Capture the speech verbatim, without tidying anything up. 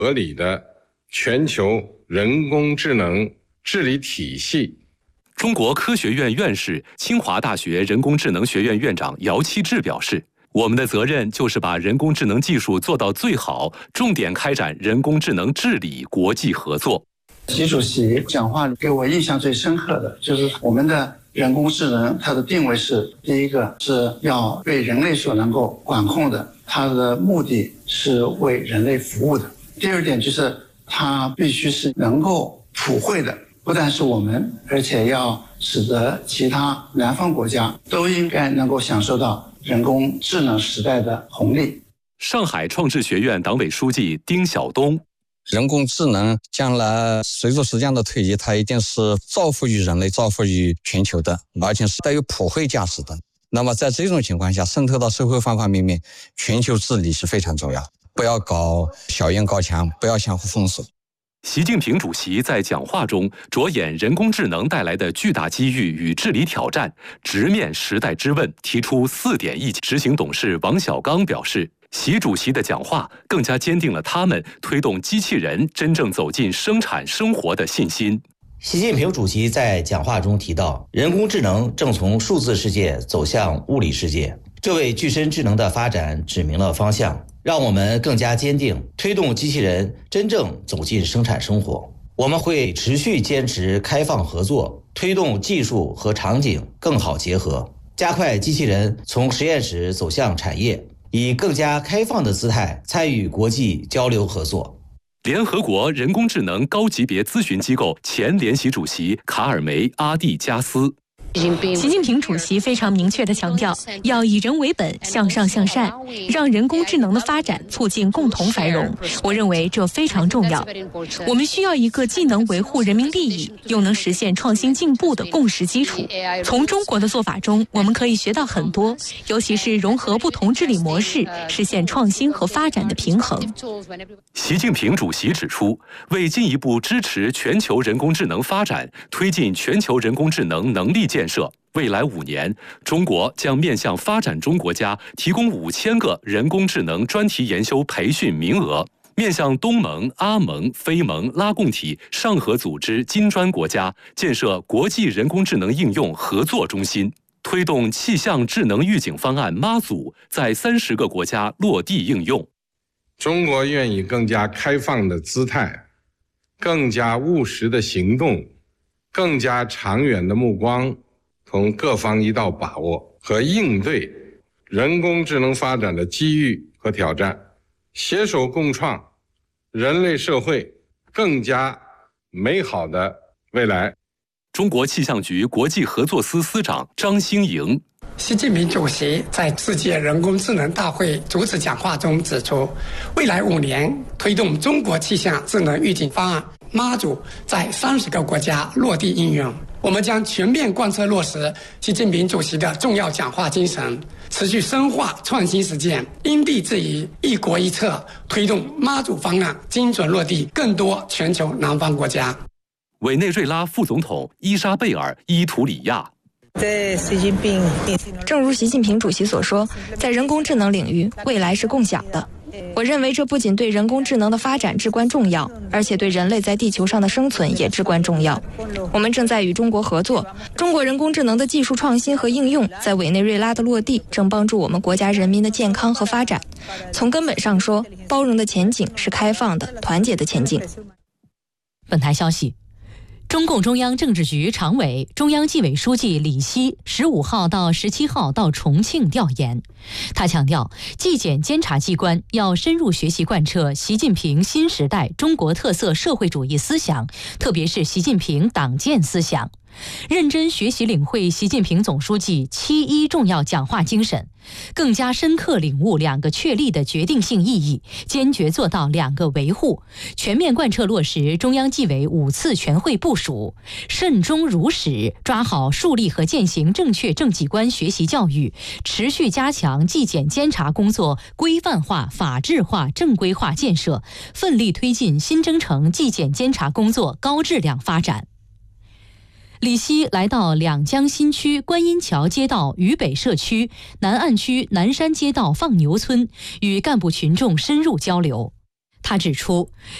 合理的全球人工智能治理体系。 中国科学院院士、清华大学人工智能学院院长姚期智表示，我们的责任就是把人工智能技术做到最好，重点开展人工智能治理国际合作。 习主席讲话给我印象最深刻的就是我们的人工智能，它的定位是第一个是要为人类所能够管控的，它的目的是为人类服务的。第二点就是它必须是能够普惠的，不但是我们，而且要使得其他南方国家都应该能够享受到人工智能时代的红利。 上海创智学院党委书记丁晓东， 人工智能将来随着时间的推移，它一定是造福于人类、造福于全球的，而且是带有普惠价值的。那么在这种情况下，渗透到社会方方面面，全球治理是非常重要。不要搞小院高墙，不要相互封锁。 习近平主席在讲话中着眼人工智能带来的巨大机遇与治理挑战，直面时代之问，提出四点意见。执行董事王小刚表示，习主席的讲话更加坚定了他们推动机器人真正走进生产生活的信心。 习近平主席在讲话中提到，人工智能正从数字世界走向物理世界，这为具身智能的发展指明了方向，让我们更加坚定推动机器人真正走进生产生活。我们会持续坚持开放合作，推动技术和场景更好结合，加快机器人从实验室走向产业，以更加开放的姿态参与国际交流合作。 联合国人工智能高级别咨询机构前联席主席卡尔梅·阿蒂加斯， 习近平主席非常明确地强调，要以人为本，向上向善，让人工智能的发展促进共同繁荣。我认为这非常重要。我们需要一个既能维护人民利益，又能实现创新进步的共识基础。从中国的做法中，我们可以学到很多，尤其是融合不同治理模式，实现创新和发展的平衡。 习近平主席指出，为进一步支持全球人工智能发展，推进全球人工智能能力建设，未来五年，中国将面向发展中国家提供五千个人工智能专题研修培训名额，面向东盟、阿盟、非盟、拉共体、上合组织金砖国家建设国际人工智能应用合作中心，推动气象智能预警方案妈祖在三十个国家落地应用。 中国愿以更加开放的姿态，更加务实的行动，更加长远的目光，同各方一道把握和应对人工智能发展的机遇和挑战，携手共创人类社会更加美好的未来。 中国气象局国际合作司司长张兴营， 习近平主席在世界人工智能大会主旨讲话中指出，未来五年推动中国气象智能预警方案妈祖在三十个国家落地应用。我们将全面贯彻落实习近平主席的重要讲话精神，持续深化创新实践，因地制宜、一国一策，推动妈祖方案精准落地更多全球南方国家。 委内瑞拉副总统伊莎贝尔·伊图里亚， 正如习近平主席所说，在人工智能领域，未来是共享的。我认为这不仅对人工智能的发展至关重要，而且对人类在地球上的生存也至关重要。我们正在与中国合作，中国人工智能的技术创新和应用在委内瑞拉的落地，正帮助我们国家人民的健康和发展。从根本上说，包容的前景是开放的、团结的前景。 本台消息，中共中央政治局常委、中央纪委书记李希十五号到十七号到重庆调研。他强调，纪检监察机关要深入学习贯彻习近平新时代中国特色社会主义思想，特别是习近平党建思想，认真学习领会习近平总书记七一重要讲话精神，更加深刻领悟两个确立的决定性意义，坚决做到两个维护，全面贯彻落实中央纪委五次全会部署，慎终如始，抓好树立和践行正确政绩观学习教育，持续加强纪检监察工作规范化、法治化、正规化建设，奋力推进新征程纪检监察工作高质量发展。李希来到两江新区观音桥街道渝北社区、南岸区南山街道放牛村，与干部群众深入交流。 他指出，